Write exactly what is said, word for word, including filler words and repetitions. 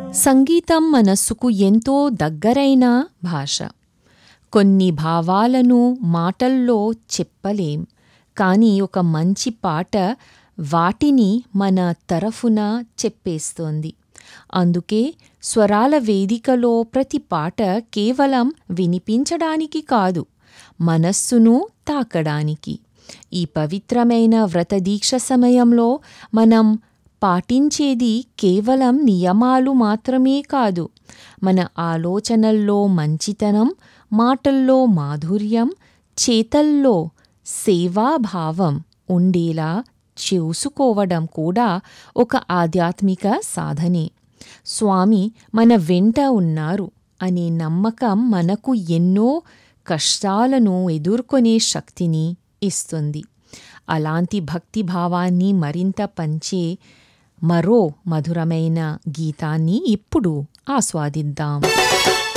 సంగీతం మనస్సుకు ఎంతో దగ్గరైన భాష. కొన్ని భావాలను మాటల్లో చెప్పలేం, కానీ ఒక మంచి పాట వాటిని మన తరఫున చెప్పేస్తోంది. అందుకే స్వరాల వేదికలో ప్రతి పాట కేవలం వినిపించడానికి కాదు, మనస్సును తాకడానికి. ఈ పవిత్రమైన వ్రతదీక్ష సమయంలో మనం పాటించేది కేవలం నియమాలు మాత్రమే కాదు, మన ఆలోచనల్లో మంచితనం, మాటల్లో మాధుర్యం, చేతల్లో సేవాభావం ఉండేలా చూసుకోవడం కూడా ఒక ఆధ్యాత్మిక సాధనే. స్వామి మన వెంట ఉన్నారు అనే నమ్మకం మనకు ఎన్నో కష్టాలను ఎదుర్కొనే శక్తిని ఇస్తుంది. అలాంటి భక్తిభావాన్ని మరింత పంచే మరో మధురమైన గీతాన్ని ఇప్పుడు ఆస్వాదిద్దాం.